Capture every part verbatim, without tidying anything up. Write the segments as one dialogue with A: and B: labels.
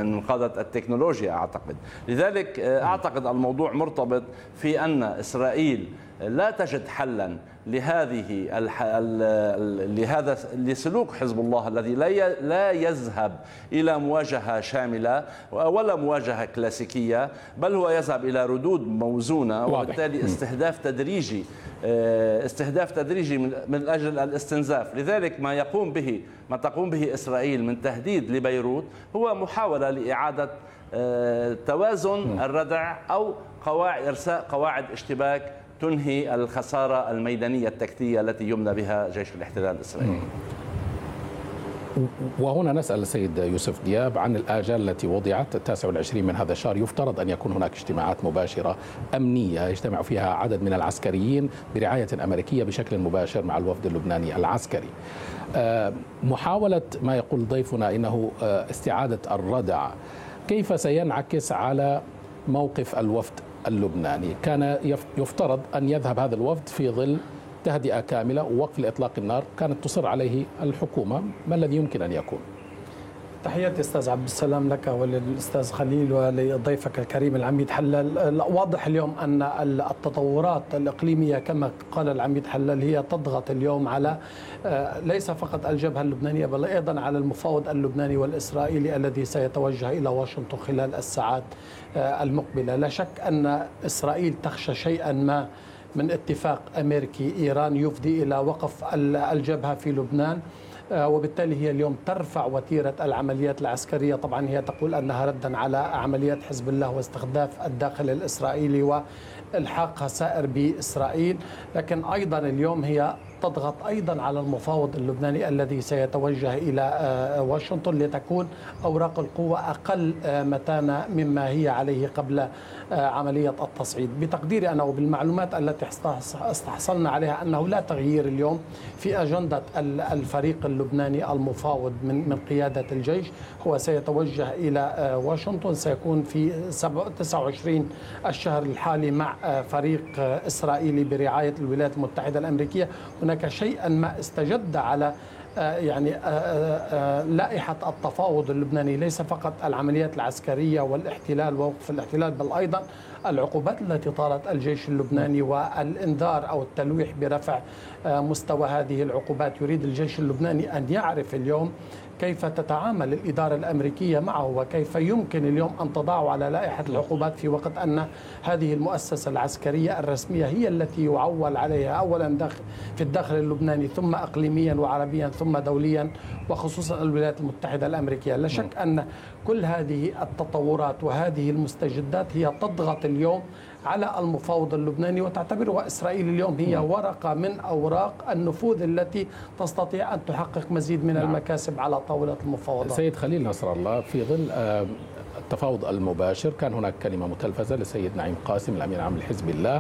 A: من منقادة التكنولوجيا أعتقد. لذلك أعتقد الموضوع مرتبط في أن إسرائيل لا تجد حلا لهذه لهذا لسلوك حزب الله الذي لا يذهب إلى مواجهة شاملة ولا مواجهة كلاسيكية، بل هو يذهب إلى ردود موزونة، وبالتالي استهداف تدريجي استهداف تدريجي من أجل الاستنزاف. لذلك ما يقوم به ما تقوم به إسرائيل من تهديد لبيروت هو محاولة لإعادة توازن الردع أو قواعد إرساء قواعد اشتباك تنهي الخسارة الميدانية التكتيكية التي يمنى بها جيش الاحتلال الإسرائيلي.
B: وهنا نسأل السيد يوسف دياب عن الآجال التي وضعت التاسع والعشرين من هذا الشهر. يفترض أن يكون هناك اجتماعات مباشرة أمنية يجتمع فيها عدد من العسكريين برعاية أمريكية بشكل مباشر مع الوفد اللبناني العسكري. محاولة ما يقول ضيفنا إنه استعادة الردع، كيف سينعكس على موقف الوفد اللبناني؟ كان يفترض أن يذهب هذا الوفد في ظل تهدئة كاملة ووقف الإطلاق النار كانت تصر عليه الحكومة، ما الذي يمكن أن يكون؟
C: تحياتي أستاذ عبد السلام لك وللأستاذ خليل ولضيفك الكريم العميد حلال. واضح اليوم أن التطورات الإقليمية كما قال العميد حلال هي تضغط اليوم على ليس فقط الجبهة اللبنانية بل أيضا على المفاوض اللبناني والإسرائيلي الذي سيتوجه إلى واشنطن خلال الساعات المقبلة. لا شك أن إسرائيل تخشى شيئا ما من اتفاق أمريكي إيران يفضي إلى وقف الجبهة في لبنان، وبالتالي هي اليوم ترفع وتيرة العمليات العسكرية. طبعا هي تقول أنها ردا على عمليات حزب الله واستهداف الداخل الإسرائيلي والحاق خسائر بإسرائيل، لكن أيضا اليوم هي تضغط أيضا على المفاوض اللبناني الذي سيتوجه إلى واشنطن لتكون أوراق القوة أقل متانة مما هي عليه قبل عملية التصعيد. بتقديري أنا وبالمعلومات التي استحصلنا عليها أنه لا تغيير اليوم في أجندة الفريق اللبناني المفاوض من من قيادة الجيش. هو سيتوجه إلى واشنطن، سيكون في تسعة وعشرين الشهر الحالي مع فريق إسرائيلي برعاية الولايات المتحدة الأمريكية. هناك شيئا ما استجد على يعني لائحة التفاوض اللبناني، ليس فقط العمليات العسكرية والاحتلال ووقف الاحتلال بل أيضا العقوبات التي طالت الجيش اللبناني والإنذار أو التلويح برفع مستوى هذه العقوبات. يريد الجيش اللبناني أن يعرف اليوم كيف تتعامل الإدارة الأمريكية معه وكيف يمكن اليوم أن تضعه على لائحة العقوبات في وقت أن هذه المؤسسة العسكرية الرسمية هي التي يعول عليها أولا داخل في الداخل اللبناني ثم إقليميا وعربيا ثم دوليا وخصوصا الولايات المتحدة الأمريكية. لا شك أن كل هذه التطورات وهذه المستجدات هي تضغط اليوم على المفاوض اللبناني وتعتبرها إسرائيل اليوم هي ورقة من أوراق النفوذ التي تستطيع أن تحقق مزيد من المكاسب على طاولة المفاوضات.
B: سيد خليل نصر الله، في ظل التفاوض المباشر كان هناك كلمة متلفزة للسيد نعيم قاسم الأمين العام لحزب الله،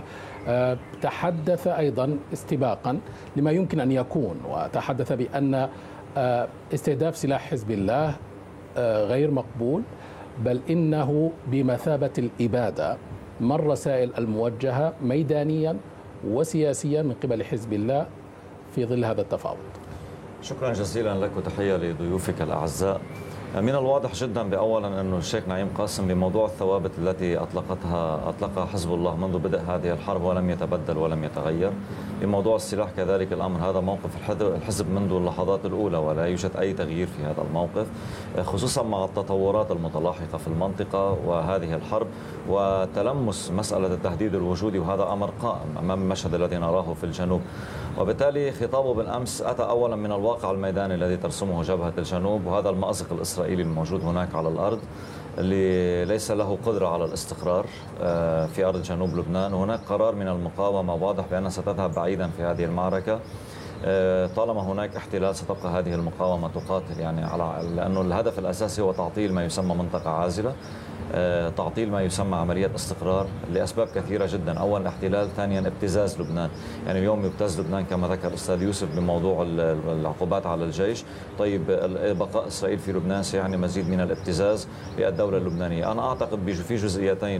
B: تحدث أيضا استباقا لما يمكن أن يكون، وتحدث بأن استهداف سلاح حزب الله غير مقبول بل إنه بمثابة الإبادة من الرسائل الموجهة ميدانيا وسياسيا من قبل حزب الله في ظل هذا التفاوض.
D: شكرا جزيلا لك وتحية لضيوفك الأعزاء. من الواضح جدا بأولا أن الشيخ نعيم قاسم بموضوع الثوابت التي أطلقتها أطلقها حزب الله منذ بدء هذه الحرب ولم يتبدل ولم يتغير. بموضوع السلاح كذلك الأمر، هذا موقف الحزب منذ اللحظات الأولى ولا يوجد أي تغيير في هذا الموقف، خصوصا مع التطورات المتلاحقة في المنطقة وهذه الحرب وتلمس مسألة التهديد الوجودي، وهذا أمر قائم أمام المشهد الذي نراه في الجنوب. وبالتالي خطابه بالأمس أتى أولا من الواقع الميداني الذي ترسمه جبهة الجنوب وهذا المأزق الإسرائيلي الموجود هناك على الأرض اللي ليس له قدرة على الاستقرار في أرض جنوب لبنان. وهناك قرار من المقاومة واضح بأنها ستذهب بعيدا في هذه المعركة. طالما هناك احتلال ستبقى هذه المقاومة تقاتل، يعني على لأنه الهدف الأساسي هو تعطيل ما يسمى منطقة عازلة، تعطيل ما يسمى عملية استقرار لأسباب كثيرة جدا. أولا احتلال، ثانيا ابتزاز لبنان. يعني اليوم يبتز لبنان كما ذكر الأستاذ يوسف بموضوع العقوبات على الجيش. طيب بقاء إسرائيل في لبنان سيعني مزيد من الابتزاز للدولة اللبنانية. أنا أعتقد في جزئيتين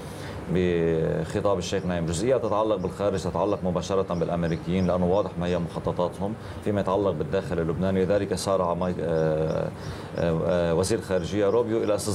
D: بخطاب الشيخ نعيم. جزئية تتعلق بالخارج، تتعلق مباشرة بالأمريكيين لأنه واضح ما هي مخططاتهم فيما يتعلق بالداخل اللبناني. لذلك سارع وزير الخارجية روبيو إلى